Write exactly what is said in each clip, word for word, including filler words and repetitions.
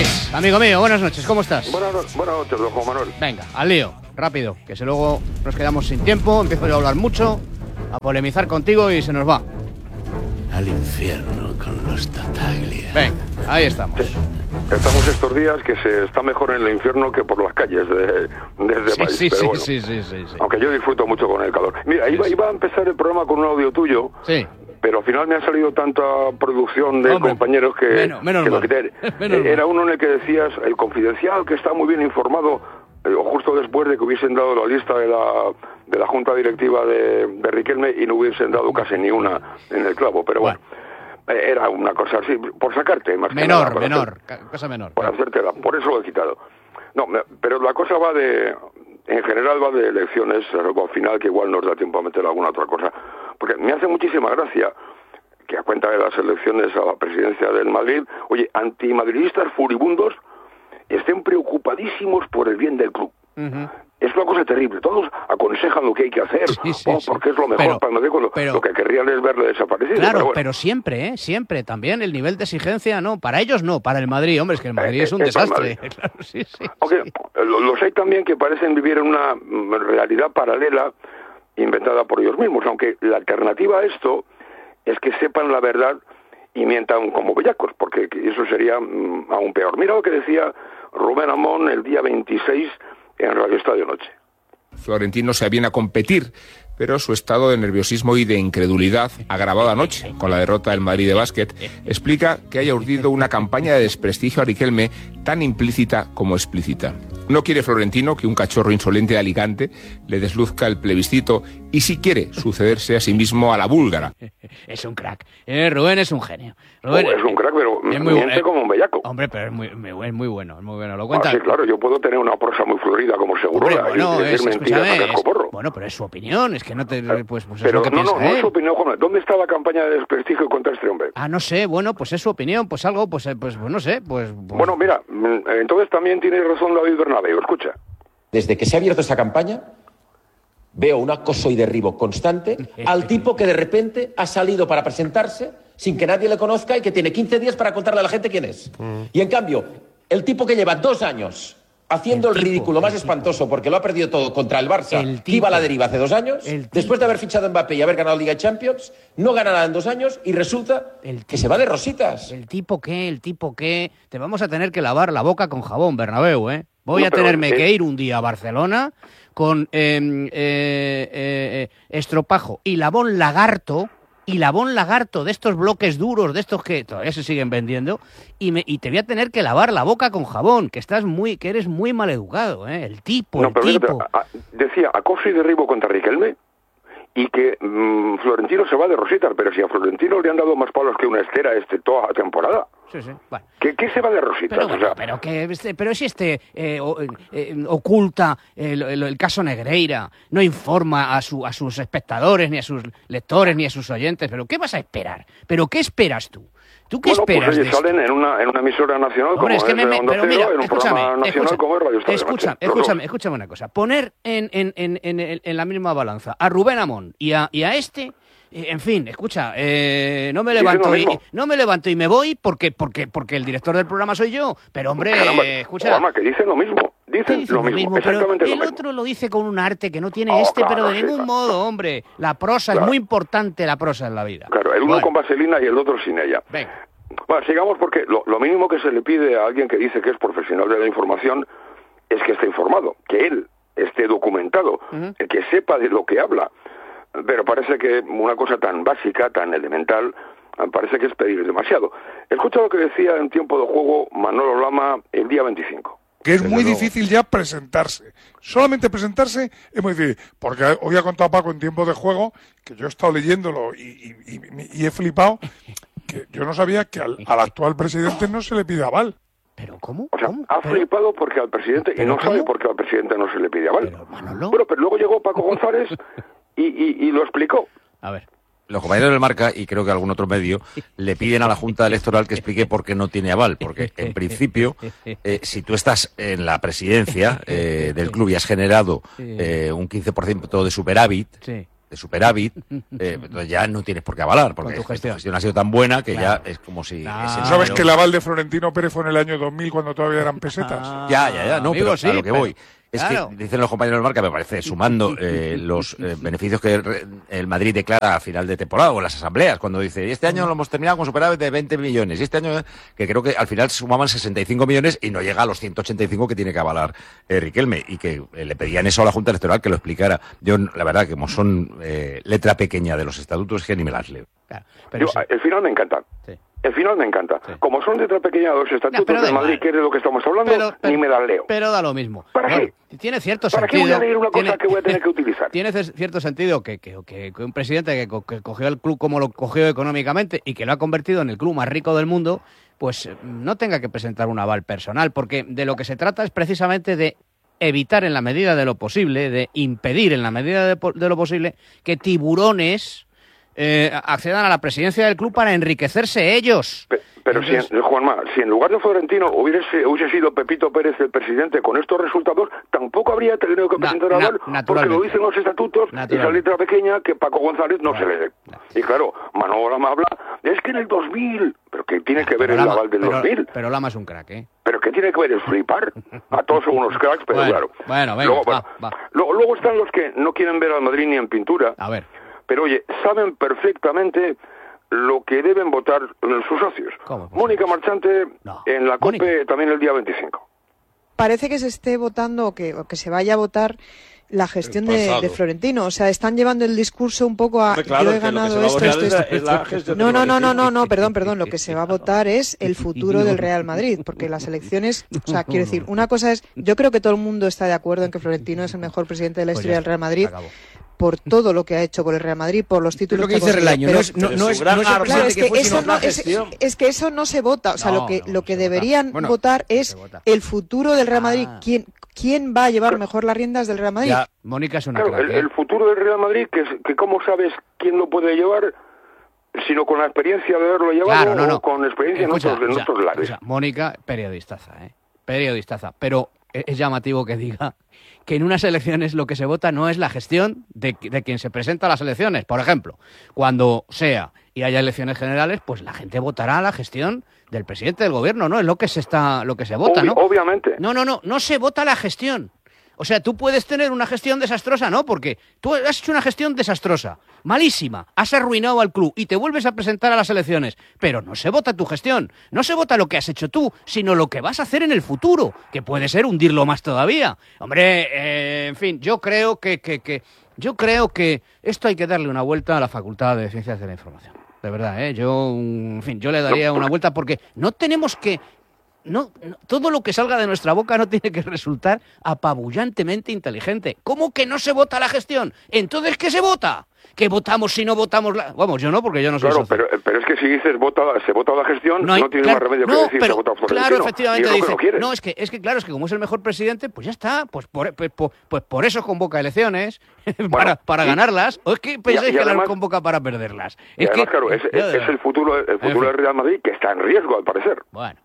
Luis, amigo mío, buenas noches, ¿cómo estás? Buenas, no buenas noches, don Juan Manuel. Venga, al lío, rápido, que si luego nos quedamos sin tiempo, empiezo yo a hablar mucho, a polemizar contigo y se nos va. Al infierno con los Tartaglia. Venga, ahí estamos. Sí. Estamos estos días que se está mejor en el infierno que por las calles de, de este sí, país. Sí, pero sí, bueno, sí, sí, sí, sí. Aunque yo disfruto mucho con el calor. Mira, sí, iba, sí. iba a empezar el programa con un audio tuyo. Sí. Pero al final me ha salido tanta producción de Hombre, compañeros que, menos, menos que lo mal. quité. Menos Eh, Era mal. uno en el que decías, el Confidencial, que está muy bien informado, eh, justo después de que hubiesen dado la lista de la de la junta directiva de, de Riquelme y no hubiesen dado casi ni una en el clavo. Pero bueno, bueno eh, era una cosa así, por sacarte más Menor, que nada. menor, hacer, cosa menor. Por hacértela, por eso lo he quitado. No, me, pero la cosa va de... En general va de elecciones, al final que igual nos da tiempo a meter alguna otra cosa. Porque me hace muchísima gracia que a cuenta de las elecciones a la presidencia del Madrid, oye, antimadridistas furibundos estén preocupadísimos por el bien del club. Uh-huh. Es una cosa terrible. Todos aconsejan lo que hay que hacer, sí, sí, oh, sí. porque es lo mejor pero, para el Madrid, cuando pero, lo que querrían es verle desaparecido. Claro, pero, bueno. bueno. pero siempre, ¿eh? Siempre. También el nivel de exigencia, no. Para ellos no, para el Madrid. Hombre, es que el Madrid eh, es un eh, desastre. Claro, sí, sí, Aunque sí. los hay también que parecen vivir en una realidad paralela inventada por ellos mismos, aunque la alternativa a esto es que sepan la verdad y mientan como bellacos, porque eso sería mm, aún peor. Mira lo que decía Rubén Amón el día veintiséis en Radio Estadio Noche. Florentino se aviene a competir, pero su estado de nerviosismo y de incredulidad, agravado anoche con la derrota del Madrid de básquet, explica que haya urdido una campaña de desprestigio a Riquelme tan implícita como explícita. No quiere Florentino que un cachorro insolente de Alicante le desluzca el plebiscito y si quiere sucederse a sí mismo a la búlgara. Es un crack. Eh, Rubén es un genio. Rubén, oh, es un crack, pero es muy miente bueno. como un bellaco. Hombre, pero es muy, muy, es muy bueno, es muy bueno. Lo cuenta. Ah, sí, claro, yo puedo tener una prosa muy florida como Segurola. Hombre, bueno, y decir es, mentiras a es, cascoporro. bueno, pero es su opinión, es que no te... Pues, pues pero es lo que no, piensa no, no él. es su opinión, Juan. ¿Dónde está la campaña de desprestigio contra este hombre? Ah, no sé, bueno, pues es su opinión, pues algo, pues, pues, pues no sé, pues, pues... Bueno, mira, entonces también tiene razón David Bernabéu, escucha. Desde que se ha abierto esta campaña, veo un acoso y derribo constante al tipo que de repente ha salido para presentarse sin que nadie le conozca y que tiene quince días para contarle a la gente quién es. Mm. Y en cambio, el tipo que lleva dos años haciendo el, el tipo, ridículo más el espantoso porque lo ha perdido todo contra el Barça, el que iba a la deriva hace dos años, después de haber fichado a Mbappé y haber ganado Liga de Champions, no gana nada en dos años y resulta el que se va de rositas. El tipo que, el tipo que... Te vamos a tener que lavar la boca con jabón, Bernabéu, ¿eh? Voy no, a tenerme pero, eh... que ir un día a Barcelona con eh, eh, eh, eh, estropajo y labón lagarto, y labón lagarto de estos bloques duros, de estos que todavía se siguen vendiendo, y, me, y te voy a tener que lavar la boca con jabón, que estás muy, que eres muy maleducado, ¿eh? El tipo, no, el pero tipo. Mira, a, decía, acoso y derribo contra Riquelme, y que mmm, Florentino se va de rositas, pero si a Florentino le han dado más palos que una estera este toda la temporada. Sí, sí. Bueno. ¿Qué, ¿Qué se va de rositas? Pero, o sea, pero, que, pero si este eh, eh, oculta el, el, el caso Negreira, no informa a, su, a sus espectadores, ni a sus lectores, ni a sus oyentes, ¿pero qué vas a esperar? ¿Pero qué esperas tú? ¿Tú qué bueno, esperas pues, oye, de salen en una, en una emisora nacional Hombre, como es que es me, me, Onda pero Cero, mira, en un escúchame, programa nacional escúchame, como es Radio Estadio escúchame, Noche. escúchame, escúchame una cosa. Poner en, en, en, en, en la misma balanza a Rubén Amón y a, y a este... En fin, escucha, eh, no me levanto y no me levanto y me voy porque porque porque el director del programa soy yo. Pero hombre, Caramba, escucha, Obama, que dicen lo mismo, dicen, dicen lo, lo mismo, exactamente pero lo el mismo. otro lo dice con un arte que no tiene oh, este, claro, pero de sí, ningún claro. modo, hombre. La prosa claro. es muy importante, la prosa en la vida. Claro, el uno bueno. con vaselina y el otro sin ella. Venga. Bueno, sigamos porque lo, lo mínimo que se le pide a alguien que dice que es profesional de la información es que esté informado, que él esté documentado, uh-huh. que sepa de lo que habla. Pero parece que una cosa tan básica, tan elemental, parece que es pedir demasiado. Escucha lo que decía en tiempo de juego Manolo Lama el día veinticinco. Que es muy difícil ya presentarse. Solamente presentarse es muy difícil. Porque hoy ha contado Paco en tiempo de juego, que yo he estado leyéndolo y, y, y, y he flipado, que yo no sabía que al, al actual presidente no se le pide aval. ¿Pero cómo? O sea, ¿Cómo? ha ¿Pero? flipado porque al presidente, y no ¿cómo? sabe por qué al presidente no se le pide aval. Pero, Manolo... Bueno, pero luego llegó Paco González y, y, y lo explicó. A ver. Los compañeros del Marca, y creo que algún otro medio, le piden a la Junta Electoral que explique por qué no tiene aval. Porque, en principio, eh, si tú estás en la presidencia eh, del club y has generado eh, un quince por ciento de superávit, sí. de superávit, eh, entonces ya no tienes por qué avalar, porque tu tu gestión. gestión ha sido tan buena que Claro. ya es como si... Claro. ese ¿Sabes número- que el aval de Florentino Pérez fue en el año dos mil cuando todavía eran pesetas? Ah, Ya, ya, ya, no, amigo, pero sí, a lo que pero- voy. Es claro. que dicen los compañeros del Marca, me parece, sumando eh, los eh, beneficios que re- el Madrid declara a final de temporada o en las asambleas, cuando dice, este año lo hemos terminado con superávit de veinte millones, y este año, que creo que al final sumaban sesenta y cinco millones y no llega a los ciento ochenta y cinco que tiene que avalar eh, Riquelme, y que eh, le pedían eso a la Junta Electoral que lo explicara. Yo, la verdad, que como son eh, letra pequeña de los estatutos, es que ni me las leo. Claro, pero Yo, sí. el final me encanta. Sí. El final me encanta. Sí. Como son letra pequeña de los estatutos Ya, pero da de Madrid, igual. que es de lo que estamos hablando, Pero- pero- ni me las leo. Pero da lo mismo. ¿Para Bueno, qué? Tiene cierto ¿Para qué sentido. voy a leer una cosa tiene- que voy a tener que utilizar? Tiene cer- cierto sentido que, que, que- que un presidente que, co- que cogió el club como lo cogió económicamente y que lo ha convertido en el club más rico del mundo, pues eh, no tenga que presentar un aval personal, porque de lo que se trata es precisamente de evitar en la medida de lo posible, de impedir en la medida de, po- de lo posible que tiburones eh, accedan a la presidencia del club para enriquecerse ellos. Pe- Pero Entonces- si, en, Juanma, si en lugar de Florentino hubiese, hubiese sido Pepito Pérez el presidente con estos resultados, tampoco habría tenido que Na- presentar na- aval, porque naturalmente. lo dicen los estatutos, y esa Naturalmente. letra pequeña que Paco González no se lee. Claro. Y claro, Manolo Lama habla, es que en el dos mil, pero ¿qué tiene que ver Pero el Lama- aval del pero- dos mil? Pero Lama es un crack, ¿eh? ¿Pero qué tiene que ver el flipar? A todos son unos cracks, pero Bueno, claro. bueno, venga, luego, va, va. Luego, luego están los que no quieren ver al Madrid ni en pintura, A ver. pero oye, saben perfectamente lo que deben votar sus socios. ¿Cómo? Mónica Marchante No. en la Mónica. COPE también el día veinticinco. Parece que se esté votando o que, o que se vaya a votar la gestión El de, pasado. de Florentino. O sea, están llevando el discurso un poco a Hombre, claro, yo he es que lo que ganado se va a esto, votar esto, es la- esto. es la gestión de No, no, no, no, Florentino. no, no, perdón, perdón. Lo que se va a votar es el futuro del Real Madrid, porque las elecciones, o sea, quiero decir, una cosa es, yo creo que todo el mundo está de acuerdo en que Florentino es el mejor presidente de la Pues historia ya del Real está, Madrid se acabó. por todo lo que ha hecho por el Real Madrid, por los Es títulos lo que ha dice conseguido, Relaño, pero- no es, no, pero no su es, gran no es el arma- Claro, presidente es que que, fue, eso sino no, la es, gestión. es que eso no se vota. O sea, No, lo que, no, lo no que se vota. deberían Bueno, votar es se vota. el futuro del Real Madrid. Ah. ¿Quién, ¿Quién va a llevar mejor las riendas del Real Madrid? Ya, Mónica es una Claro, crack, el, ¿eh? el futuro del Real Madrid, que, es- que cómo sabes quién lo puede llevar, sino con la experiencia de haberlo llevado Claro, no, no. o con experiencia Escucha, en otros, en o sea, otros lares. o sea, Mónica, periodistaza, ¿eh? Periodistaza. Pero es es llamativo que diga que en unas elecciones lo que se vota no es la gestión de, de quien se presenta a las elecciones. Por ejemplo, cuando sea y haya elecciones generales, pues la gente votará la gestión del presidente del gobierno, ¿no? Es lo que se está, lo que se vota, Obvi- ¿no? Obviamente. No, no, no, no se vota la gestión. O sea, tú puedes tener una gestión desastrosa, ¿no? Porque tú has hecho una gestión desastrosa, malísima, has arruinado al club y te vuelves a presentar a las elecciones. Pero no se vota tu gestión, no se vota lo que has hecho tú, sino lo que vas a hacer en el futuro, que puede ser hundirlo más todavía. Hombre, eh, en fin, yo creo que, que, que, yo creo que esto hay que darle una vuelta a la Facultad de Ciencias de la Información. De verdad, ¿eh? Yo, en fin, yo le daría una vuelta porque no tenemos que... No, no, todo lo que salga de nuestra boca no tiene que resultar apabullantemente inteligente. ¿Cómo que no se vota la gestión? Entonces, ¿qué se vota? ¿Que votamos si no votamos la...? Vamos, yo no, porque yo no soy Claro, socio. pero, pero es que si dices vota, se vota la gestión, no, hay- tienes claro, más remedio no, que decir pero, se vota Florentino. claro, efectivamente y es lo que dice, no quieres. no, es que, es que claro, es que como es el mejor presidente, pues ya está, pues por, pues, por- pues por eso convoca elecciones, para, para y- ganarlas, o es que pensáis y que además- las convoca para perderlas. Y Es además, que, claro, es, es- es el futuro, el futuro fin. del Real Madrid que está en riesgo, al parecer. Bueno,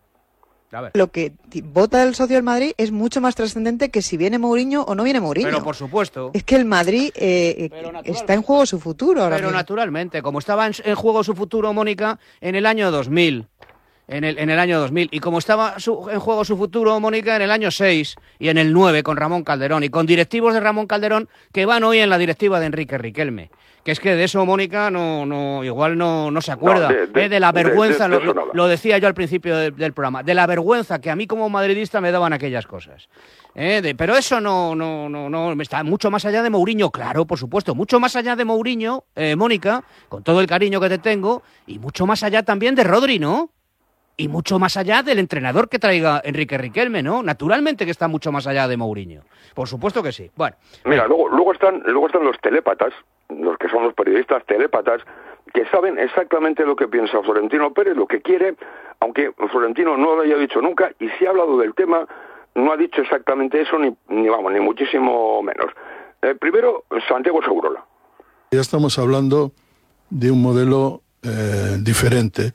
a ver. Lo que ti- vota el socio del Madrid es mucho más trascendente que si viene Mourinho o no viene Mourinho. Pero por supuesto. Es que el Madrid eh, eh, Pero naturalmente. está en juego su futuro ahora Pero mismo. naturalmente, como estaba en, en juego su futuro, Mónica, en el año dos mil, en el, en el año dos mil, y como estaba su- en juego su futuro, Mónica, en el año seis y en el nueve con Ramón Calderón, y con directivos de Ramón Calderón que van hoy en la directiva de Enrique Riquelme. Que es que de eso Mónica no, no igual no, no se acuerda. No, de- de- eh, de la de- vergüenza, de- de lo, eso nada. lo decía yo al principio de- del programa, de la vergüenza que a mí como madridista me daban aquellas cosas. Eh, de- pero eso no, no, no, no, está mucho más allá de Mourinho, claro, por supuesto, mucho más allá de Mourinho, eh, Mónica, con todo el cariño que te tengo, y mucho más allá también de Rodri, ¿no? Y mucho más allá del entrenador que traiga Enrique Riquelme, ¿no? Naturalmente que está mucho más allá de Mourinho. Por supuesto que sí. Bueno, Mira, luego, luego están, luego están los telépatas, los que son los periodistas telépatas, que saben exactamente lo que piensa Florentino Pérez, lo que quiere, aunque Florentino no lo haya dicho nunca, y si ha hablado del tema, no ha dicho exactamente eso, ni, ni vamos, ni muchísimo menos. Eh, primero, Santiago Segurola. Ya estamos hablando de un modelo eh, diferente.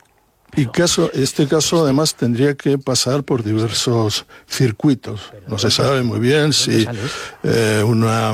Y caso, este caso además tendría que pasar por diversos circuitos. No se sabe muy bien si eh, una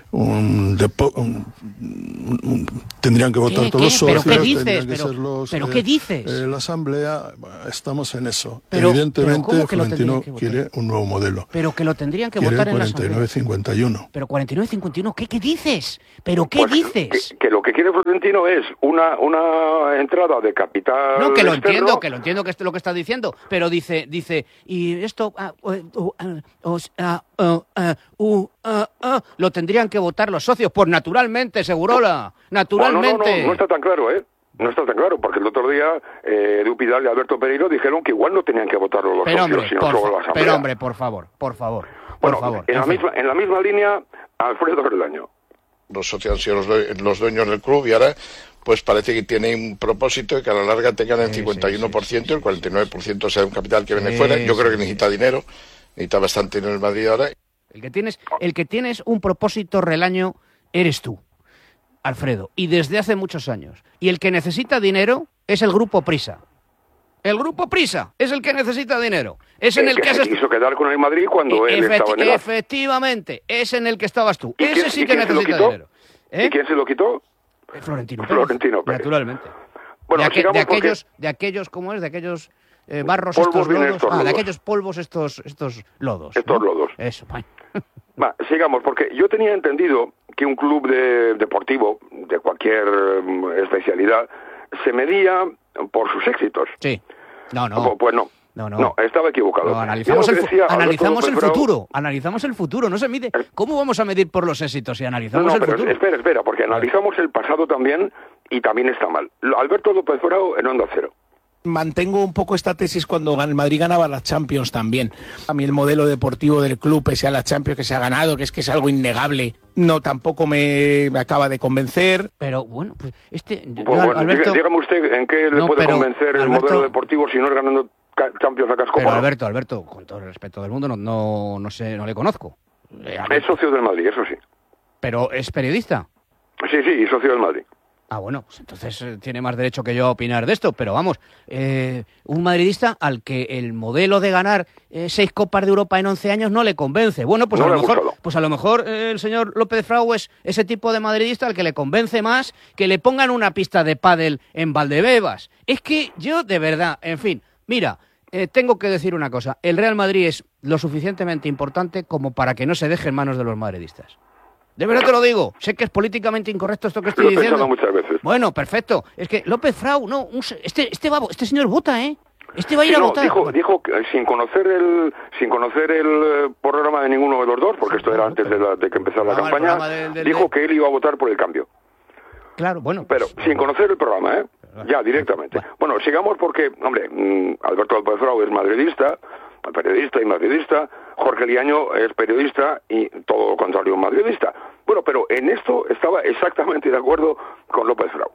un, depo, un, un, un tendrían que votar ¿Qué, todos los qué? ¿Pero socios, qué dices? tendrían que ¿Pero, ser los, ¿pero eh, qué dices? eh, la asamblea, bueno, estamos en eso. Pero, Evidentemente, pero ¿cómo que lo Florentino tendrían que votar? quiere un nuevo modelo. Pero que lo tendrían que quiere votar en la cuarenta y nueve cincuenta y uno. Pero cuarenta y nueve cincuenta y uno, ¿qué, qué dices? ¿Pero qué Pues dices? Que, que lo que quiere Florentino es una, una entrada de capital No, que lo externo. entiendo, que lo entiendo que es lo que está diciendo, pero dice, dice, y esto, ah, uh, uh, uh, ah, uh, uh, uh, uh, lo tendrían que votar los socios, pues naturalmente, Segurola, naturalmente. No, no, no, no, no está tan claro, ¿eh? No está tan claro, porque el otro día eh, Edu Pidal y Alberto Pereiro dijeron que igual no tenían que votarlo los pero, socios, hombre, sino por solo fa- la asamblea. pero hombre, por favor, por favor, por bueno, favor. en, en la fin. misma, en la misma línea, Alfredo Relaño. Los socios han sido los, due- los dueños del club y ahora pues parece que tienen un propósito de que a la larga tengan el Sí, cincuenta y uno por ciento y el cuarenta y nueve por ciento sea un capital que viene Sí, fuera. Yo sí, creo que sí. necesita dinero, necesita bastante dinero en Madrid ahora. El que tienes, el que tienes un propósito Relaño eres tú, Alfredo, y desde hace muchos años. Y el que necesita dinero es el Grupo Prisa. El Grupo Prisa es el que necesita dinero. Es en el que que has se est- quiso quedar con el Madrid cuando E- él efecti- estaba en el A. Efectivamente, es en el que estabas tú. ¿Y Ese quién- sí y que quién se lo necesita quitó? dinero. ¿Eh? ¿Y quién se lo quitó? Eh, Florentino Pérez. Florentino Pérez. Naturalmente. Bueno, de, aqu- sigamos de porque- aquellos, de aquellos, ¿cómo es? De aquellos eh, barros, Polvos estos vienen lodos. estos Ah, de lodos. aquellos polvos, estos, estos lodos. Estos ¿no? lodos. Eso, bueno. Va, sigamos, porque yo tenía entendido que un club de, deportivo, de cualquier mm, especialidad, se medía por sus éxitos. Sí. No, no. Pues, pues no. No, no. No, estaba equivocado. No, analizamos Mira el, lo fu- que decía Alberto analizamos el López Bravo. futuro. Analizamos el futuro. No se mide. ¿Cómo vamos a medir por los éxitos si No, analizamos no, el pero futuro? espera, espera, porque analizamos el pasado también y también está mal. Alberto López Bravo en Onda Cero. Mantengo un poco esta tesis cuando el Madrid ganaba las Champions también. A mí el modelo deportivo del club, pese a las Champions que se ha ganado, que es que es algo innegable, no tampoco me, me acaba de convencer. Pero bueno, pues este... Pues yo, bueno, Alberto, diga- dígame usted en qué le No, puede pero, convencer el Alberto- modelo deportivo si no es ganando ca- Champions a casco pero porro. Alberto, Alberto, con todo el respeto del mundo, no, no, no sé, no le conozco. Eh, Es socio del Madrid, eso sí. Pero es periodista. Sí, sí, y socio del Madrid. Ah, bueno, pues entonces eh, tiene más derecho que yo a opinar de esto, pero vamos, eh, un madridista al que el modelo de ganar eh, seis Copas de Europa en once años no le convence. Bueno, pues No a lo le ha mejor, gustado. pues a lo mejor eh, el señor López Frau es ese tipo de madridista al que le convence más que le pongan una pista de pádel en Valdebebas. Es que yo, de verdad, en fin, mira, eh, tengo que decir una cosa, el Real Madrid es lo suficientemente importante como para que no se deje en manos de los madridistas. De verdad te lo digo. Sé que es políticamente incorrecto esto que estoy Lo he diciendo. pensado muchas veces. Bueno, perfecto. Es que López Frau, no, un se- este, este, va, a vo- este señor vota, ¿eh? Este va a ir Sí, a no, votar. dijo, dijo que, eh, sin conocer el sin conocer el eh, programa de ninguno de los dos, porque esto era antes de, la- de que empezara la Ah, el campaña, programa del- del- dijo que él iba a votar por el cambio. Claro, bueno. Pero pues, sin conocer el programa, ¿eh? Ya, directamente. Bueno, sigamos porque, hombre, mm, Alberto López Frau es madridista, periodista y madridista, Jorge Liaño es periodista y todo lo contrario, madridista. Bueno, pero en esto estaba exactamente de acuerdo con López Frau.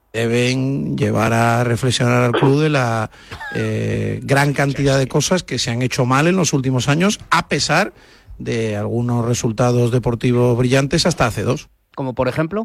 Deben llevar a reflexionar al club de la eh, gran cantidad de cosas que se han hecho mal en los últimos años, a pesar de algunos resultados deportivos brillantes hasta hace dos. Como por ejemplo.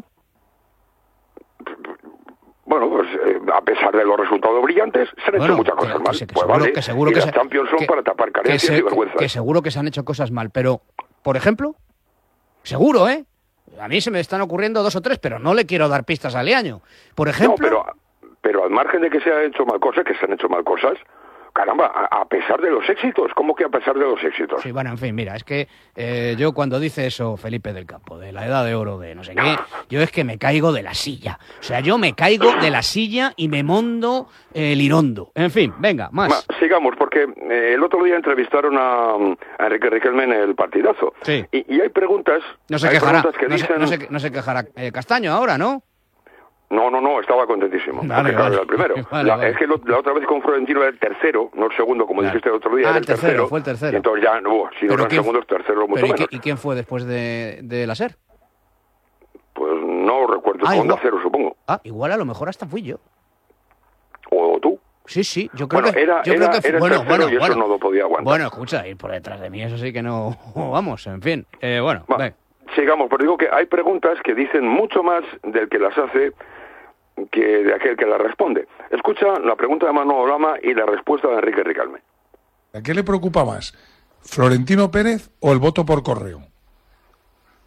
Bueno, pues eh, a pesar de los resultados brillantes, se han Bueno, hecho muchas que- cosas que mal. se- que Pues seguro- vale, que seguro y que las se- Champions son que- para tapar Que, carencias se- y vergüenzas. que seguro que se han hecho cosas mal, pero, por ejemplo, seguro, ¿eh? A mí se me están ocurriendo dos o tres, pero no le quiero dar pistas a Liaño. Por ejemplo. No, pero, pero al margen de que se han hecho mal cosas, que se han hecho mal cosas, caramba, a, a pesar de los éxitos, ¿cómo que a pesar de los éxitos? Sí, bueno, en fin, mira, es que eh, yo cuando dice eso Felipe del Campo, de la edad de oro, de no sé qué, yo es que me caigo de la silla. O sea, yo me caigo de la silla y me mondo eh, lirondo. En fin, venga, más. Ma, sigamos, porque eh, el otro día entrevistaron a, a Enrique Riquelme en el partidazo. Sí. Y, y hay preguntas, No se hay quejará, preguntas que no, se, dicen... no, se, no se quejará eh, Castaño ahora, ¿no? No, no, no, estaba contentísimo. Vale, porque, claro, vale. era el primero. Vale, la, vale. Es que lo- la otra vez con Florentino era el tercero, no el segundo, como Claro. dijiste el otro día, Ah, era el el tercero, tercero. fue el tercero. Y entonces ya, no, si no Pero eran quién- segundos, tercero, mucho Pero ¿y, menos. qué- ¿Y quién fue después de, de la SER? Pues no recuerdo, Ah, con Onda igual. Cero, supongo. Ah, igual a lo mejor hasta fui yo. O tú. Sí, sí, yo creo Bueno, que... era, yo era, creo que era el bueno, tercero bueno, y eso bueno. no lo podía aguantar. Bueno, escucha, ir por detrás de mí, eso sí que no... Vamos, en fin. Eh, bueno, Va, ven. sigamos, pero digo que hay preguntas que dicen mucho más del que las hace que de aquel que las responde. Escucha la pregunta de Manuel Lama y la respuesta de Enrique Riquelme. ¿A qué le preocupa más? ¿Florentino Pérez o el voto por correo?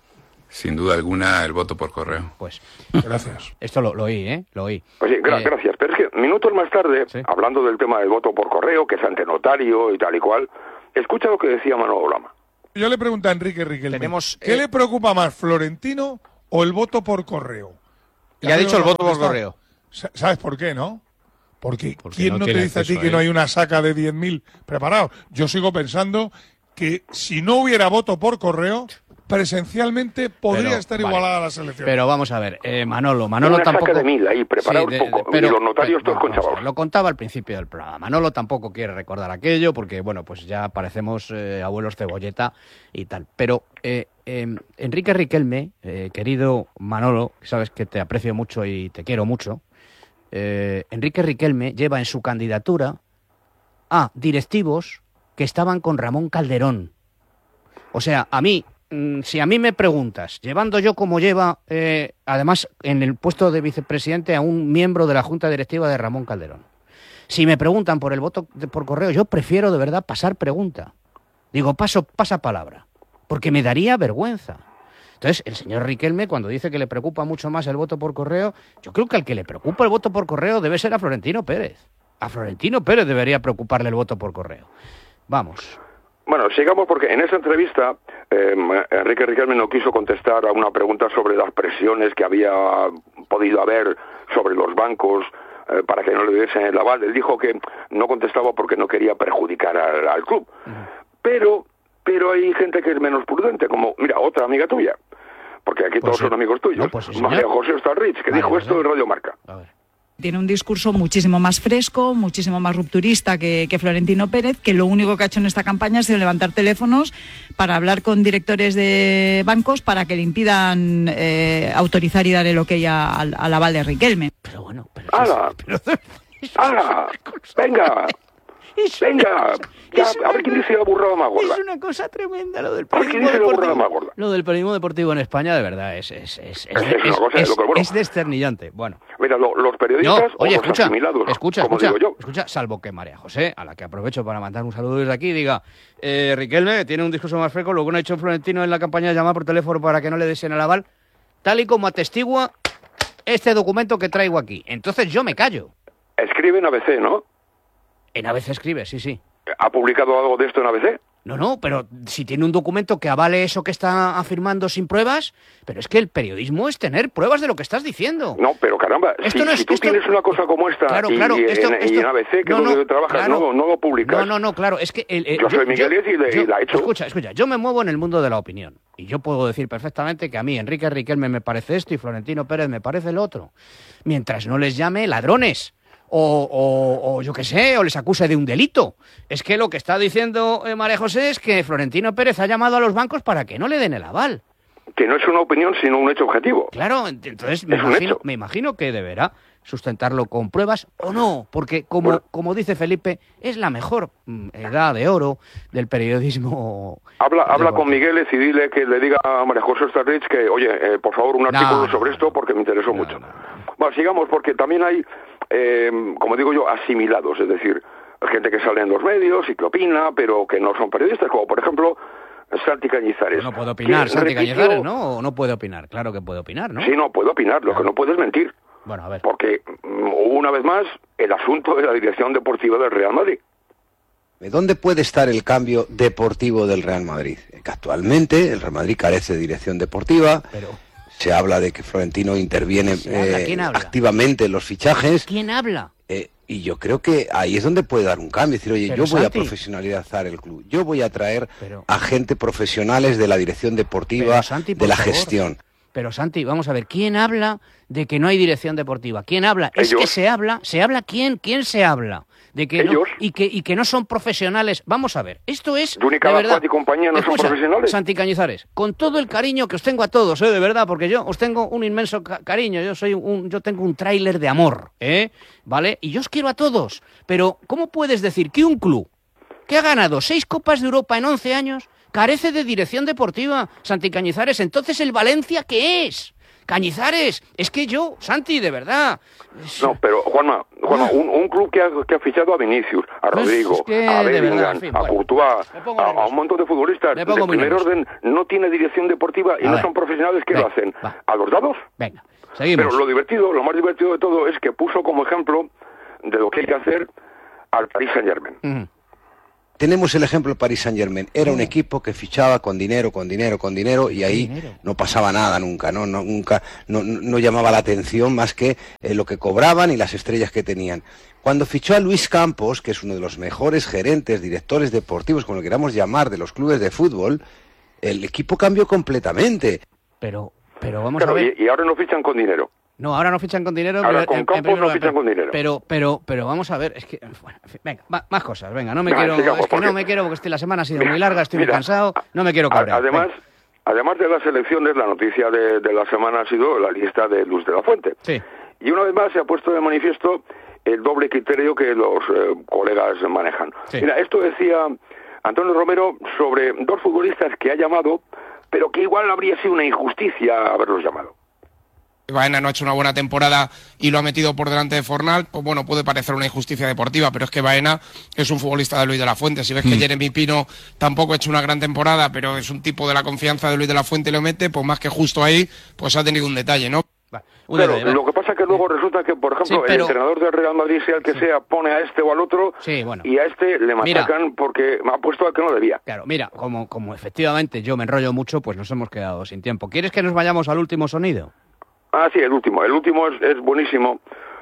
sin duda alguna, el voto por correo. Pues, gracias. Esto lo, lo oí, ¿eh? Lo oí. Oye, gra- Eh, gracias. Pero es que minutos más tarde, ¿sí? hablando del tema del voto por correo, que es ante notario y tal y cual, escucha lo que decía Manolo Lama. Yo le pregunto a Enrique Riquelme, Tenemos, ¿qué eh, le preocupa más, Florentino o el voto por correo? Ya ha dicho el voto por contestado. correo. Sa- ¿Sabes por qué, no? Porque, Porque ¿quién no no, te tiene dice a ti acceso que a no él. hay una saca de diez mil preparados? Yo sigo pensando que si no hubiera voto por correo, presencialmente podría Pero, estar vale. igualada la selección. Pero vamos a ver, eh, Manolo, Manolo Una tampoco... saca de mil ahí, preparados Sí, de- poco, pero- y los notarios pero- todos con vamos a ver, chavalos. Lo contaba al principio del programa. Manolo tampoco quiere recordar aquello porque, bueno, pues ya parecemos eh, abuelos cebolleta y tal. Pero eh, eh, Enrique Riquelme, eh, querido Manolo, sabes que te aprecio mucho y te quiero mucho, eh, Enrique Riquelme lleva en su candidatura a directivos que estaban con Ramón Calderón. O sea, a mí, mm, si a mí me preguntas, llevando yo como lleva, eh, además en el puesto de vicepresidente a un miembro de la Junta Directiva de Ramón Calderón, si me preguntan por el voto de- por correo, yo prefiero de verdad pasar pregunta. Digo, paso, pasa palabra, porque me daría vergüenza. Entonces, el señor Riquelme, cuando dice que le preocupa mucho más el voto por correo, yo creo que al que le preocupa el voto por correo debe ser a Florentino Pérez. A Florentino Pérez debería preocuparle el voto por correo. Vamos. Bueno, sigamos porque en esa entrevista eh, Enrique Riquelme no quiso contestar a una pregunta sobre las presiones que había podido haber sobre los bancos eh, para que no le diesen el aval. Él dijo que no contestaba porque no quería perjudicar al, al club. Pero, pero hay gente que es menos prudente, como, mira, otra amiga tuya, porque aquí Pues todos sí. son amigos tuyos, No, pues sí, señor. María José Starrich, que María dijo José. esto en Radio Marca. Tiene un discurso muchísimo más fresco, muchísimo más rupturista que, que Florentino Pérez, que lo único que ha hecho en esta campaña ha sido levantar teléfonos para hablar con directores de bancos para que le impidan eh, autorizar y dar el ok a- al, al aval de Riquelme. Pero bueno, pero... ¡Hala! ¡Hala! ¡Venga! ¡Venga! Ya, a ver quién dice la burrada más gorda. Es una cosa tremenda lo del A ver quién periodismo dice la burrada deportivo. más gorda. Lo del periodismo deportivo en España, de verdad, es, es, es, es, Es una es- cosa, es- lo que bueno. es desternillante. Bueno. Mira, lo- los No, periodistas oye, o los escucha, asimilados, escucha, como escucha, digo yo. escucha, salvo que María José, a la que aprovecho para mandar un saludo desde aquí, diga, eh, Riquelme tiene un discurso más fresco, luego no ha hecho Florentino en la campaña de llamar por teléfono para que no le desen el aval, tal y como atestigua este documento que traigo aquí. Entonces yo me callo. Escribe en A B C, ¿no? En A B C escribe, sí, sí. ¿Ha publicado algo de esto en A B C? No, no, pero si tiene un documento que avale eso que está afirmando sin pruebas, pero es que el periodismo es tener pruebas de lo que estás diciendo. No, pero caramba, Esto si, no es- si tú esto- tienes una cosa como esta Claro, y, claro, y esto- en, y esto- en A B C, que no, es no, donde trabajas, claro. no, no lo publicas. No, no, no, claro, es que... El, el- Yo soy Miguel Díaz y le- y la he hecho. Escucha, escucha, yo me muevo en el mundo de la opinión y yo puedo decir perfectamente que a mí Enrique Riquelme me parece esto y Florentino Pérez me parece el otro. Mientras no les llame ladrones o, o, o yo qué sé, o les acuse de un delito. Es que lo que está diciendo eh, María José es que Florentino Pérez ha llamado a los bancos para que no le den el aval. Que no es una opinión, sino un hecho objetivo. Claro, ent- entonces me Es un imagino, hecho. me imagino que deberá sustentarlo con pruebas o no, porque como, Bueno. como dice Felipe, es la mejor mm, edad de oro del periodismo. Habla, habla deportivo. con Migueles y dile que le diga a María José Starrich que, oye, eh, por favor, un No, artículo no, sobre no, esto porque me interesó mucho. Bueno, sigamos, porque también hay, eh, como digo yo, asimilados, es decir, gente que sale en los medios y que opina, pero que no son periodistas, como por ejemplo Santi Cañizares. No puede opinar, que Santi repitió- Cañizares, ¿no? ¿O no puede opinar? Claro que puede opinar, ¿no? Sí, no, puede opinar, lo que no puede es mentir. Bueno, a ver. Porque mm, hubo una vez más el asunto de la dirección deportiva del Real Madrid. ¿Dónde puede estar el cambio deportivo del Real Madrid? Que actualmente el Real Madrid carece de dirección deportiva. Pero... Se habla de que Florentino interviene Se habla, eh, ¿quién habla? activamente en los fichajes. ¿Quién habla? Eh, y yo creo que ahí es donde puede dar un cambio. Es decir, oye, Pero, yo voy Santi. a profesionalizar el club. Yo voy a traer Pero- a gente profesionales de la dirección deportiva, Pero, Santi, por de la favor. gestión. Pero Santi, vamos a ver, ¿quién habla de que no hay dirección deportiva? ¿Quién habla? Es Ellos. que se habla, ¿se habla quién? ¿Quién se habla? De que no, Ellos. y que y que no son profesionales. Vamos a ver, esto es Dúnica de verdad. Bafat y compañía no son Escucha, profesionales. Santi Cañizares, con todo el cariño que os tengo a todos, ¿eh? De verdad, porque yo os tengo un inmenso ca- cariño, yo soy un yo tengo un tráiler de amor, ¿eh? ¿Vale? Y yo os quiero a todos, pero ¿cómo puedes decir que un club que ha ganado seis Copas de Europa en once años carece de dirección deportiva, Santi Cañizares? Entonces, ¿el Valencia qué es? Cañizares, es que yo, Santi, de verdad. No, pero Juanma, Bueno, un, un club que ha, que ha fichado a Vinicius, a Rodrigo, es que, a de Bellingham, verdad, en fin, a bueno, Courtois, me pongo a, a nervioso. un montón de futbolistas Me de pongo muy primer nervioso. orden, no tiene dirección deportiva y A no ver. son profesionales que Venga, lo hacen. va. ¿A los dados? Venga, seguimos. Pero lo divertido, lo más divertido de todo es que puso como ejemplo de lo que hay que hacer al Paris Saint-Germain. Ujú. Tenemos el ejemplo del Paris Saint-Germain. Era un equipo que fichaba con dinero, con dinero, con dinero y ahí Dinero. no pasaba nada nunca, no, no nunca no, no llamaba la atención más que eh, lo que cobraban y las estrellas que tenían. Cuando fichó a Luis Campos, que es uno de los mejores gerentes, directores deportivos, como lo queramos llamar, de los clubes de fútbol, el equipo cambió completamente. Pero, pero vamos Claro, a ver. y, y ahora no fichan con dinero. No, ahora no fichan con dinero. Ahora pero- con en- en Campos primer no lugar, fichan con dinero. Pero, pero, pero vamos a ver, es que, bueno, en fin, venga, va- más cosas, venga, no me Venga, quiero, sigamos, es que porque- no me quiero porque este- la semana ha sido Mira, muy larga, estoy muy mira, cansado, no me quiero A- cabrear. Además, venga. además de las elecciones, la noticia de, de la semana ha sido la lista de Luz de la Fuente. Sí. Y una vez más se ha puesto de manifiesto el doble criterio que los eh, colegas manejan. Sí. Mira, esto decía Antonio Romero sobre dos futbolistas que ha llamado, pero que igual habría sido una injusticia haberlos llamado. Baena no ha hecho una buena temporada y lo ha metido por delante de Fornal, pues bueno, puede parecer una injusticia deportiva, pero es que Baena es un futbolista de Luis de la Fuente. Si ves que Mm. Jeremy Pino tampoco ha hecho una gran temporada, pero es un tipo de la confianza de Luis de la Fuente y lo mete, pues más que justo ahí, pues ha tenido un detalle, ¿no? Un Claro, detalle, lo que pasa es que luego resulta que, por ejemplo, Sí, pero- el entrenador del Real Madrid, sea el que sea, pone a este o al otro, Sí, bueno. y a este le Mira. machacan porque ha puesto al que no debía. Claro, mira, como, como efectivamente yo me enrollo mucho, pues nos hemos quedado sin tiempo. ¿Quieres que nos vayamos al último sonido? Ah, sí, el último. El último es, es buenísimo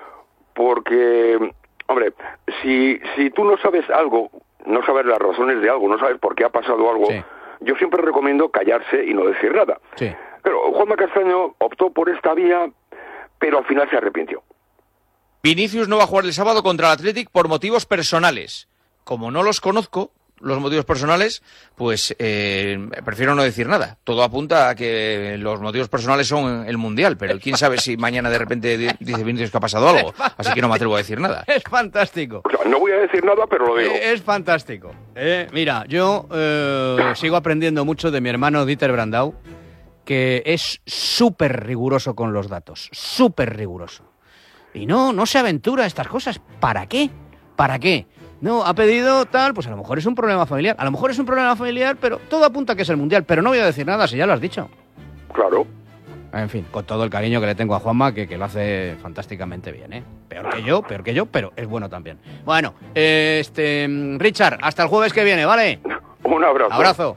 porque, hombre, si, si tú no sabes algo, no sabes las razones de algo, no sabes por qué ha pasado algo, Sí. yo siempre recomiendo callarse y no decir nada. Sí. Pero Juanma Castaño optó por esta vía, pero al final se arrepintió. Vinicius no va a jugar el sábado contra el Athletic por motivos personales. Como no los conozco, los motivos personales, pues eh, prefiero no decir nada. Todo apunta a que los motivos personales son el Mundial, pero quién sabe si mañana de repente di- dice Vinicius que ha pasado algo. Así que no me atrevo a decir nada. Es fantástico. O sea, no voy a decir nada, pero lo digo. Eh, Es fantástico. Eh, mira, yo eh, sigo aprendiendo mucho de mi hermano Dieter Brandau, que es súper riguroso con los datos, súper riguroso. Y no, no se aventura a estas cosas. ¿Para qué? ¿Para qué? No, ha pedido tal, pues a lo mejor es un problema familiar. A lo mejor es un problema familiar, pero todo apunta a que es el Mundial. Pero no voy a decir nada si ya lo has dicho. Claro. En fin, con todo el cariño que le tengo a Juanma, que, que lo hace fantásticamente bien, ¿eh? Peor que yo, peor que yo, pero es bueno también. Bueno, eh, este Richard, hasta el jueves que viene, ¿vale? Un abrazo. Abrazo.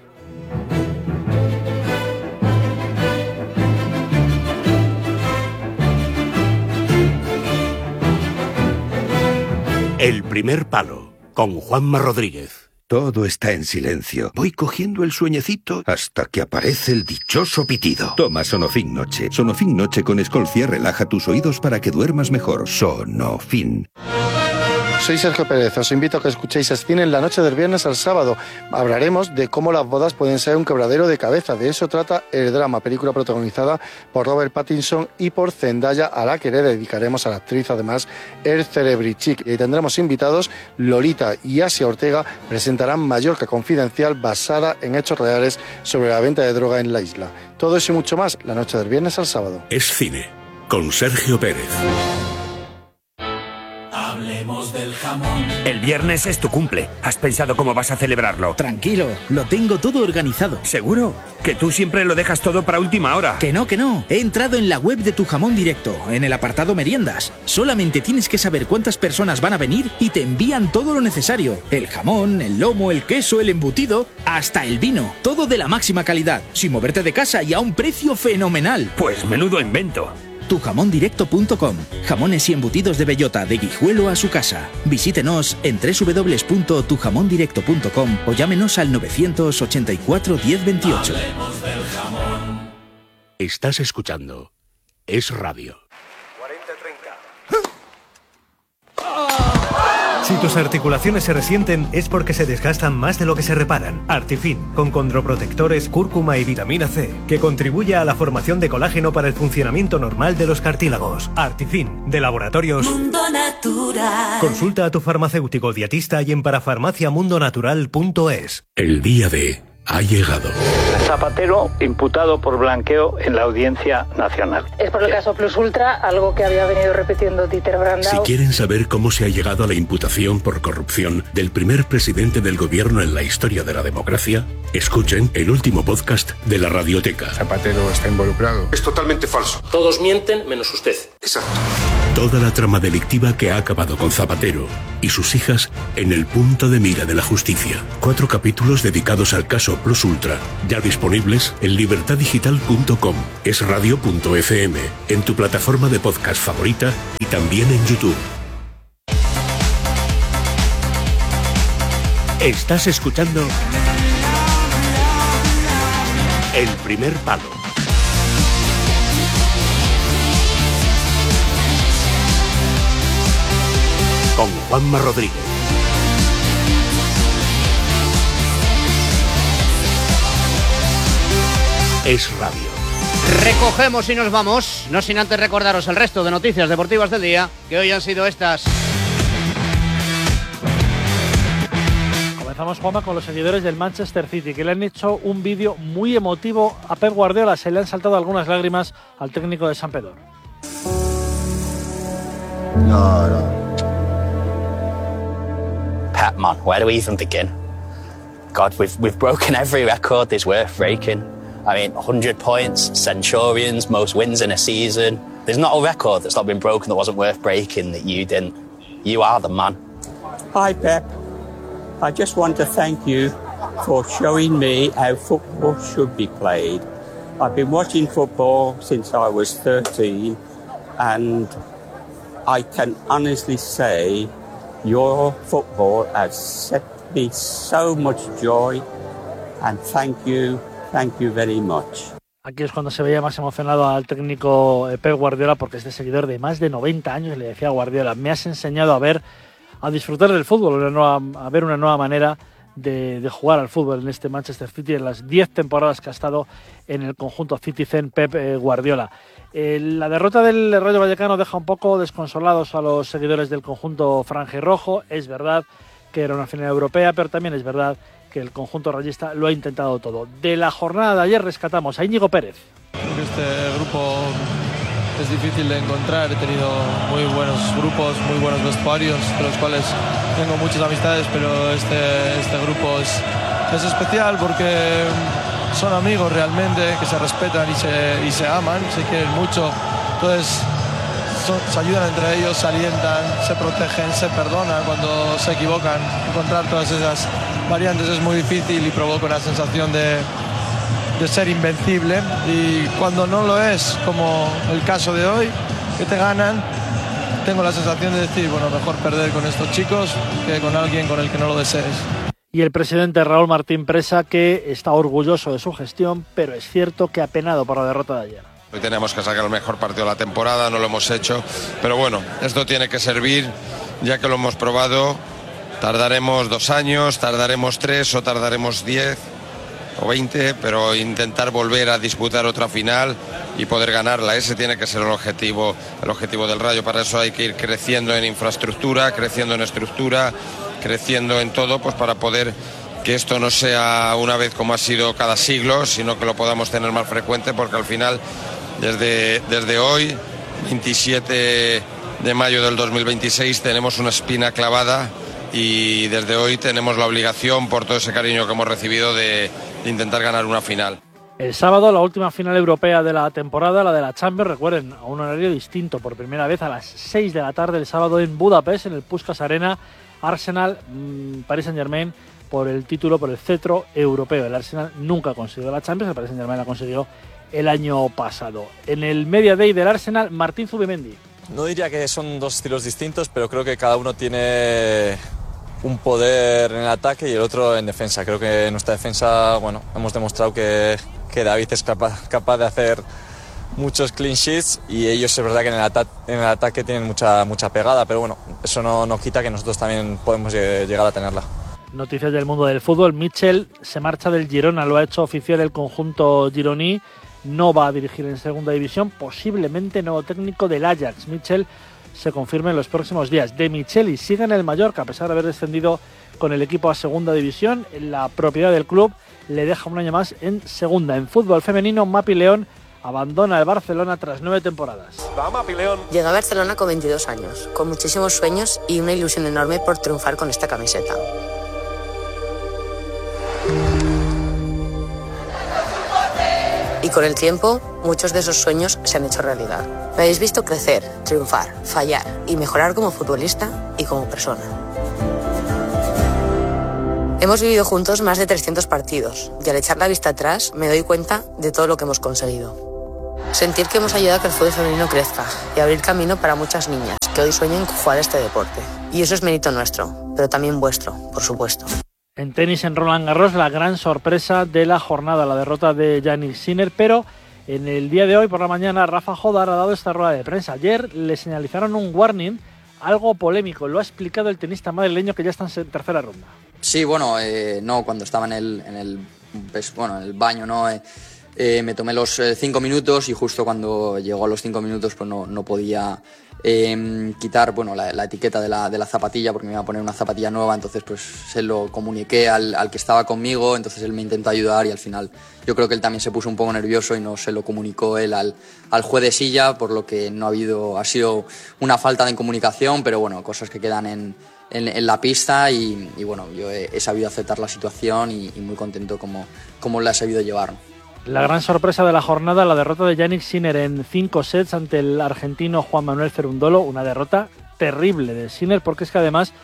El primer palo, con Juanma Rodríguez. Todo está en silencio. Voy cogiendo el sueñecito hasta que aparece el dichoso pitido. Toma Sonofin Noche. Sonofin Noche con Escolcia relaja tus oídos para que duermas mejor. Sonofin. Soy Sergio Pérez, os invito a que escuchéis Scene en la noche del viernes al sábado. Hablaremos de cómo las bodas pueden ser un quebradero de cabeza. De eso trata El Drama, película protagonizada por Robert Pattinson y por Zendaya, a la que le dedicaremos a la actriz además el Celebrichic. Y tendremos invitados. Lolita y Asia Ortega presentarán Mallorca Confidencial, basada en hechos reales sobre la venta de droga en la isla. Todo eso y mucho más, la noche del viernes al sábado. Es cine, con Sergio Pérez. Hablemos del jamón. El viernes es tu cumple. ¿Has pensado cómo vas a celebrarlo? Tranquilo, lo tengo todo organizado. ¿Seguro? Que tú siempre lo dejas todo para última hora. Que no, que no. He entrado en la web de Tu Jamón Directo, en el apartado meriendas. Solamente tienes que saber cuántas personas van a venir y te envían todo lo necesario. El jamón, el lomo, el queso, el embutido, hasta el vino. Todo de la máxima calidad, sin moverte de casa y a un precio fenomenal. Pues menudo invento. tu jamón directo punto com. Jamones y embutidos de bellota, de Guijuelo a su casa. Visítenos en doble u doble u doble u punto tu jamón directo punto com o llámenos al novecientos ochenta y cuatro diez veintiocho. Estás escuchando Es Radio. Si tus articulaciones se resienten es porque se desgastan más de lo que se reparan. Artifin, con condroprotectores, cúrcuma y vitamina C, que contribuye a la formación de colágeno para el funcionamiento normal de los cartílagos. Artifin, de Laboratorios Mundo Natural. Consulta a tu farmacéutico dietista y en parafarmaciamundonatural punto es. El día de ha llegado. Zapatero imputado por blanqueo en la Audiencia Nacional. Es por el caso Plus Ultra, algo que había venido repitiendo Dieter Brandau. Si quieren saber cómo se ha llegado a la imputación por corrupción del primer presidente del gobierno en la historia de la democracia, escuchen el último podcast de la Radioteca. Zapatero está involucrado. Es totalmente falso. Todos mienten menos usted. Exacto. Toda la trama delictiva que ha acabado con Zapatero y sus hijas en el punto de mira de la justicia. Cuatro capítulos dedicados al caso Plus Ultra, ya disponibles en libertad digital punto com, esradio punto efe eme, en tu plataforma de podcast favorita y también en YouTube. Estás escuchando El Primer Palo. Con Juanma Rodríguez. Es Radio. Recogemos y nos vamos, no sin antes recordaros el resto de noticias deportivas del día, que hoy han sido estas. Comenzamos, Juanma, con los seguidores del Manchester City, que le han hecho un vídeo muy emotivo a Pep Guardiola. Se le han saltado algunas lágrimas al técnico de Sampdoria. No, no. Pep, man, where do we even begin? God, we've we've broken every record that's worth breaking. I mean, one hundred points, Centurions, most wins in a season. There's not a record that's not been broken that wasn't worth breaking that you didn't. You are the man. Hi, Pep. I just want to thank you for showing me how football should be played. I've been watching football since I was thirteen, and I can honestly say your football has set me so much joy, and thank you, thank you very much. Aquí es cuando se veía más emocionado al técnico Pep Guardiola, porque este seguidor de más de noventa años le decía a Guardiola: me has enseñado a ver, a disfrutar del fútbol, una nueva, a ver una nueva manera de, de jugar al fútbol en este Manchester City, en las diez temporadas que ha estado en el conjunto Citizen Pep Guardiola. Eh, la derrota del Rayo Vallecano deja un poco desconsolados a los seguidores del conjunto franjirrojo. Es verdad que era una final europea, pero también es verdad que el conjunto rayista lo ha intentado todo. De la jornada de ayer rescatamos a Íñigo Pérez. Creo que este grupo es difícil de encontrar. He tenido muy buenos grupos, muy buenos vestuarios, de los cuales tengo muchas amistades, pero este, este grupo es, es especial porque son amigos realmente, que se respetan y se, y se aman, se quieren mucho. Entonces son, se ayudan entre ellos, se alientan, se protegen, se perdonan cuando se equivocan. Encontrar todas esas variantes es muy difícil y provoca una sensación de, de ser invencible. Y cuando no lo es, como el caso de hoy, que te ganan, tengo la sensación de decir, bueno, mejor perder con estos chicos que con alguien con el que no lo desees. Y el presidente Raúl Martín Presa, que está orgulloso de su gestión, pero es cierto que ha penado por la derrota de ayer. Hoy tenemos que sacar el mejor partido de la temporada, no lo hemos hecho, pero bueno, esto tiene que servir, ya que lo hemos probado. Tardaremos dos años, tardaremos tres o tardaremos diez o veinte, pero intentar volver a disputar otra final y poder ganarla, ese tiene que ser el objetivo, el objetivo del Rayo. Para eso hay que ir creciendo en infraestructura, creciendo en estructura, creciendo en todo, pues para poder que esto no sea una vez como ha sido cada siglo, sino que lo podamos tener más frecuente, porque al final, desde, desde hoy, veintisiete de mayo del dos mil veintiséis, tenemos una espina clavada y desde hoy tenemos la obligación, por todo ese cariño que hemos recibido, de, de intentar ganar una final. El sábado, la última final europea de la temporada, la de la Champions, recuerden, a un horario distinto, por primera vez a las seis de la tarde el sábado en Budapest, en el Puskás Arena. Arsenal, mmm, Paris Saint-Germain, por el título, por el cetro europeo. El Arsenal nunca ha conseguido la Champions, el Paris Saint-Germain la consiguió el año pasado. En el Media Day del Arsenal, Martín Zubimendi. No diría que son dos estilos distintos, pero creo que cada uno tiene un poder en el ataque y el otro en defensa. Creo que en nuestra defensa, bueno, hemos demostrado que, que David es capaz, capaz de hacer muchos clean sheets y ellos es verdad que en el, ata- en el ataque tienen mucha, mucha pegada, pero bueno, eso no, no quita que nosotros también podemos llegar a tenerla. Noticias del mundo del fútbol. Mitchell se marcha del Girona, lo ha hecho oficial el conjunto gironí, no va a dirigir en segunda división, posiblemente nuevo técnico del Ajax. Mitchell se confirme en los próximos días. De Micheli sigue en el Mallorca, a pesar de haber descendido con el equipo a segunda división. La propiedad del club le deja un año más en segunda. En fútbol femenino, Mapi León abandona el Barcelona tras nueve temporadas. Llegué a Barcelona con veintidós años, con muchísimos sueños y una ilusión enorme por triunfar con esta camiseta. Y con el tiempo, muchos de esos sueños se han hecho realidad. Me habéis visto crecer, triunfar, fallar y mejorar como futbolista y como persona. Hemos vivido juntos más de trescientos partidos y al echar la vista atrás me doy cuenta de todo lo que hemos conseguido. Sentir que hemos ayudado a que el fútbol femenino crezca y abrir camino para muchas niñas que hoy sueñan con jugar este deporte. Y eso es mérito nuestro, pero también vuestro, por supuesto. En tenis, en Roland Garros, la gran sorpresa de la jornada, la derrota de Jannik Sinner, pero en el día de hoy por la mañana Rafa Jodar ha dado esta rueda de prensa. Ayer le señalizaron un warning, algo polémico, lo ha explicado el tenista madrileño que ya está en tercera ronda. Sí, bueno, eh, no, cuando estaba en el, en el, pues, bueno, en el baño, ¿no? Eh, eh, me tomé los eh, cinco minutos y justo cuando llegó a los cinco minutos pues no, no podía eh, quitar, bueno, la, la etiqueta de la, de la zapatilla porque me iba a poner una zapatilla nueva, entonces pues se lo comuniqué al, al que estaba conmigo, entonces él me intentó ayudar y al final yo creo que él también se puso un poco nervioso y no se lo comunicó él al, al juez de silla, por lo que no ha habido, ha sido una falta de comunicación, pero bueno, cosas que quedan en En, en la pista y, y bueno, yo he, he sabido aceptar la situación y, y muy contento como, como la he sabido llevar. La gran sorpresa de la jornada, la derrota de Jannik Sinner en cinco sets ante el argentino Juan Manuel Cerundolo, una derrota terrible de Sinner porque es que además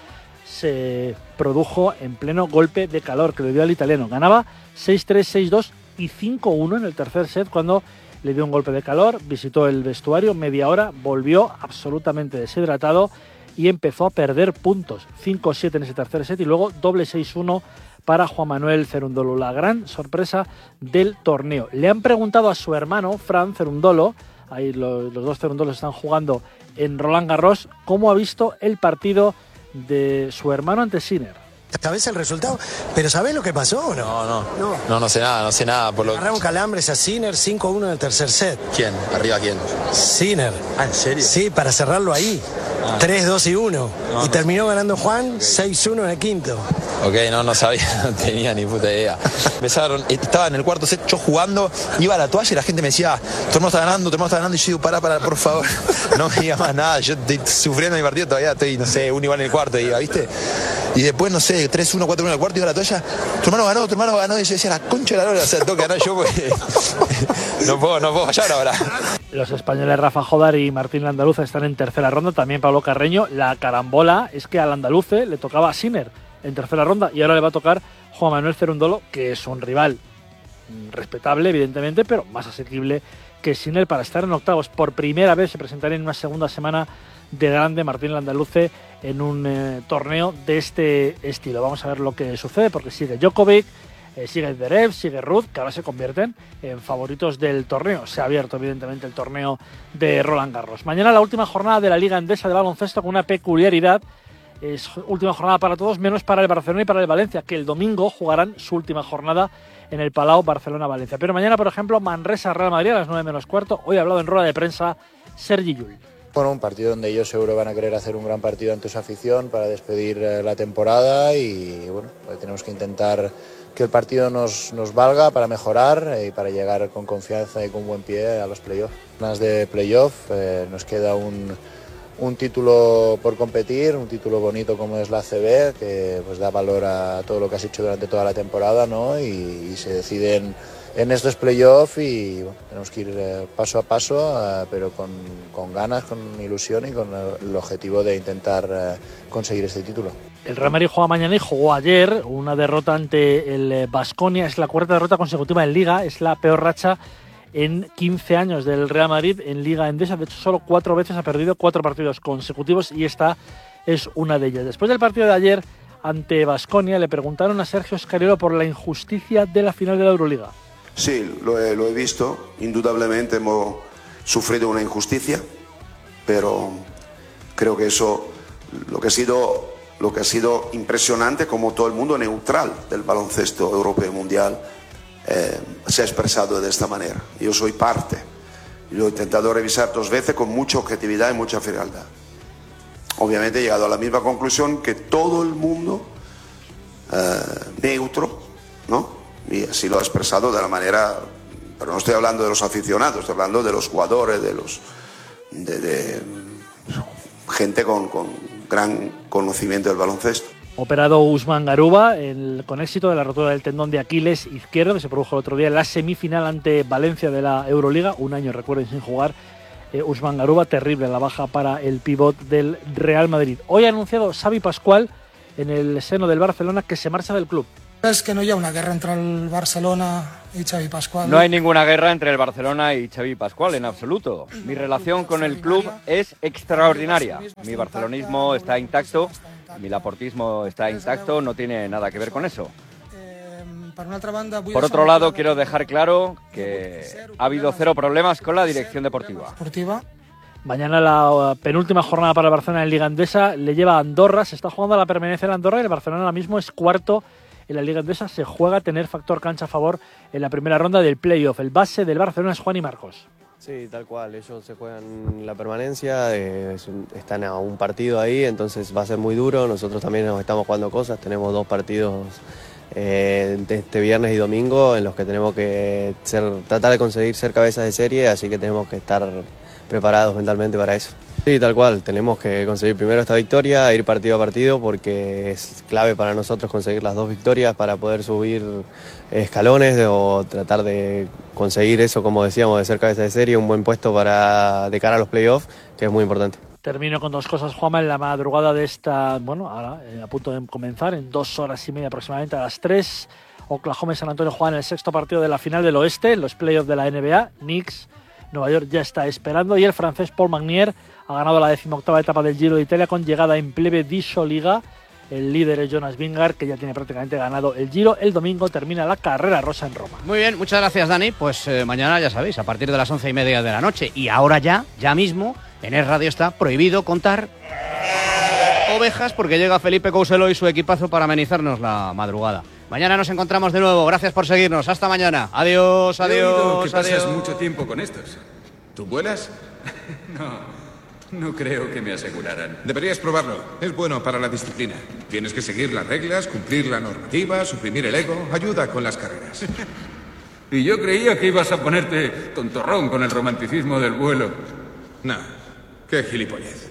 se produjo en pleno golpe de calor que le dio al italiano. Ganaba seis tres, seis dos y cinco uno en el tercer set cuando le dio un golpe de calor, visitó el vestuario, media hora, volvió absolutamente deshidratado y empezó a perder puntos, cinco siete en ese tercer set y luego doble seis uno para Juan Manuel Cerundolo, la gran sorpresa del torneo. Le han preguntado a su hermano, Fran Cerundolo, ahí los, los dos Cerundolos están jugando en Roland Garros, cómo ha visto el partido de su hermano ante Sinner. ¿Sabés el resultado? ¿Pero sabés lo que pasó o no? No, no, no, no, no sé nada, no sé nada. Por lo... Agarraron calambres a Sinner cinco uno en el tercer set. ¿Quién? ¿Arriba quién? Sinner. Ah, ¿en serio? Sí, para cerrarlo ahí. Ah. tres dos y uno. No, y no. Terminó ganando Juan seis uno en el quinto. Ok, no, no sabía, no tenía ni puta idea. Empezaron, estaba en el cuarto set, yo jugando, iba a la toalla y la gente me decía, tu hermano está ganando, tu hermano está ganando, y yo digo, pará, pará, por favor, no me digas más nada, yo estoy sufriendo mi partido todavía, estoy, no sé, un igual en el cuarto, iba, ¿viste? Y después, no sé, tres uno, cuatro uno en el cuarto, iba a la toalla, tu hermano ganó, tu hermano ganó, y yo decía, la concha de la lora, o sea, tengo que ganar yo porque no puedo, no puedo fallar ahora. Los españoles Rafa Jodar y Martín Landaluce están en tercera ronda, también Pablo Carreño. La carambola es que al Landaluce le tocaba a Sinner en tercera ronda y ahora le va a tocar Juan Manuel Cerundolo, que es un rival respetable, evidentemente, pero más asequible que Sinner para estar en octavos. Por primera vez se presentaría en una segunda semana de grande Martín Landaluce en un eh, torneo de este estilo. Vamos a ver lo que sucede porque sigue Djokovic, eh, sigue Zverev, sigue Ruud, que ahora se convierten en favoritos del torneo. Se ha abierto evidentemente el torneo de Roland Garros. Mañana la última jornada de la Liga Endesa de baloncesto con una peculiaridad. Es última jornada para todos, menos para el Barcelona y para el Valencia, que el domingo jugarán su última jornada en el Palau Barcelona-Valencia. Pero mañana, por ejemplo, Manresa-Real Madrid a las nueve menos cuarto. Hoy ha hablado en rueda de prensa Sergi Llull. Bueno, un partido donde ellos seguro van a querer hacer un gran partido ante su afición para despedir eh, la temporada y bueno, pues tenemos que intentar que el partido nos, nos valga para mejorar eh, y para llegar con confianza y con buen pie a los playoffs. Más de playoff, eh, nos queda un... un título por competir, un título bonito como es la A C B, que pues da valor a todo lo que has hecho durante toda la temporada, ¿no? Y, y se deciden en estos playoffs y bueno, tenemos que ir eh, paso a paso, eh, pero con, con ganas, con ilusión y con el, el objetivo de intentar eh, conseguir este título. El Real Madrid juega mañana y jugó ayer, una derrota ante el Baskonia, es la cuarta derrota consecutiva en Liga, es la peor racha en quince años del Real Madrid en Liga Endesa. De hecho, solo cuatro veces ha perdido cuatro partidos consecutivos y esta es una de ellas. Después del partido de ayer ante Baskonia, le preguntaron a Sergio Scariolo por la injusticia de la final de la Euroliga. Sí, lo he, lo he visto. Indudablemente hemos sufrido una injusticia, pero creo que eso, lo que ha sido, lo que ha sido impresionante, como todo el mundo neutral del baloncesto europeo y mundial, Eh, se ha expresado de esta manera. Yo soy parte, lo he intentado revisar dos veces con mucha objetividad y mucha frialdad. obviamente he llegado a la misma conclusión que todo el mundo eh, neutro, ¿no? Y así lo ha expresado de la manera, pero no estoy hablando de los aficionados, estoy hablando de los jugadores, de los de, de gente con, con gran conocimiento del baloncesto. Operado Usman Garuba el, con éxito de la rotura del tendón de Aquiles izquierdo que se produjo el otro día en la semifinal ante Valencia de la Euroliga, un año, recuerden, sin jugar. eh, Usman Garuba, terrible la baja para el pívot del Real Madrid. Hoy ha anunciado Xavi Pascual en el seno del Barcelona que se marcha del club. Es que no hay una guerra entre el Barcelona y Xavi Pascual. No hay ninguna guerra entre el Barcelona y Xavi Pascual, en absoluto. Mi relación con el club es extraordinaria. Mi barcelonismo está intacto, mi laportismo está intacto, no tiene nada que ver con eso. Por otro lado, quiero dejar claro que ha habido cero problemas con la dirección deportiva. Mañana la penúltima jornada para el Barcelona en Liga Endesa le lleva a Andorra, se está jugando a la permanencia en Andorra y el Barcelona ahora mismo es cuarto en la Liga Endesa, se juega a tener factor cancha a favor en la primera ronda del playoff. El base del Barcelona es Juan y Marcos. Sí, tal cual, ellos se juegan la permanencia, eh, están a un partido ahí, entonces va a ser muy duro. Nosotros también nos estamos jugando cosas, tenemos dos partidos eh, este viernes y domingo en los que tenemos que ser, tratar de conseguir ser cabezas de serie, así que tenemos que estar preparados mentalmente para eso. Sí, tal cual, tenemos que conseguir primero esta victoria, ir partido a partido, porque es clave para nosotros conseguir las dos victorias para poder subir escalones o tratar de conseguir eso, como decíamos, de ser cabeza de serie, un buen puesto para de cara a los playoffs, que es muy importante. Termino con dos cosas, Juanma, en la madrugada de esta, bueno, ahora eh, a punto de comenzar, en dos horas y media aproximadamente, a las tres, Oklahoma y San Antonio juegan el sexto partido de la final del oeste, en los playoffs de la N B A. Knicks, Nueva York ya está esperando, y el francés Paul Magnier ha ganado la decimoctava etapa del Giro de Italia con llegada en plebe di Soliga. El líder es Jonas Vingegaard, que ya tiene prácticamente ganado el Giro. El domingo termina la carrera rosa en Roma. Muy bien, muchas gracias, Dani. Pues eh, mañana, ya sabéis, a partir de las once y media de la noche. Y ahora ya, ya mismo, en Es Radio está prohibido contar ovejas, porque llega Felipe Couselo y su equipazo para amenizarnos la madrugada. Mañana nos encontramos de nuevo. Gracias por seguirnos. Hasta mañana. Adiós, adiós. He oído que adiós. pasas mucho tiempo con estos. ¿Tú vuelas? No. No creo que me aseguraran. Deberías probarlo. Es bueno para la disciplina. Tienes que seguir las reglas, cumplir la normativa, suprimir el ego. Ayuda con las carreras. Y yo creía que ibas a ponerte tontorrón con el romanticismo del vuelo. No, qué gilipollez.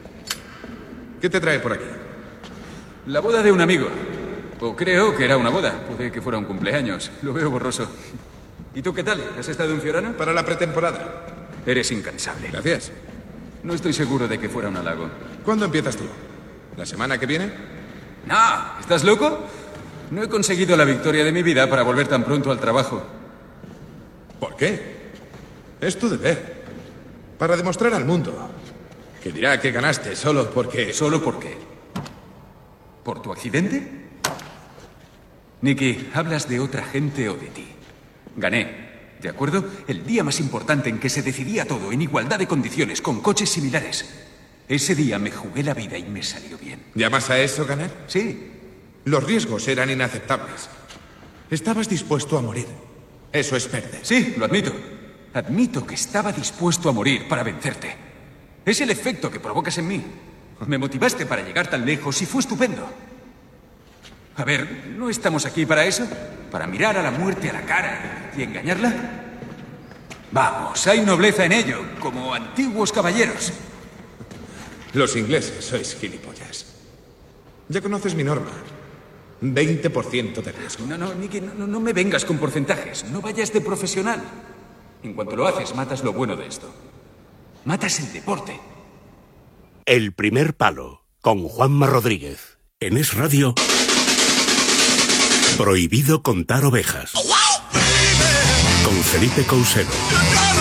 ¿Qué te trae por aquí? La boda de un amigo. O creo que era una boda. Puede que fuera un cumpleaños. Lo veo borroso. ¿Y tú qué tal? ¿Has estado en Fiorano? Para la pretemporada. Eres incansable. Gracias. No estoy seguro de que fuera un halago. ¿Cuándo empiezas tú? ¿La semana que viene? No, ¿estás loco? No he conseguido la victoria de mi vida para volver tan pronto al trabajo. ¿Por qué? Es tu deber. Para demostrar al mundo que dirá que ganaste solo porque... ¿Solo por qué? ¿Por tu accidente? Nicky, hablas de otra gente o de ti. Gané. ¿De acuerdo? El día más importante en que se decidía todo en igualdad de condiciones, con coches similares. Ese día me jugué la vida y me salió bien. ¿Llamas a eso ganar? Sí. Los riesgos eran inaceptables. Estabas dispuesto a morir. Eso es perder. Sí, lo admito. Admito que estaba dispuesto a morir para vencerte. Es el efecto que provocas en mí. Me motivaste para llegar tan lejos y fue estupendo. A ver, ¿no estamos aquí para eso? ¿Para mirar a la muerte a la cara y engañarla? Vamos, hay nobleza en ello, como antiguos caballeros. Los ingleses sois gilipollas. Ya conoces mi norma. veinte por ciento de riesgo. No, no, Nicky, no, no me vengas con porcentajes. No vayas de profesional. En cuanto lo haces, matas lo bueno de esto. Matas el deporte. El primer palo, con Juanma Rodríguez. En Es Radio... Prohibido contar ovejas. Con Felipe Couselo.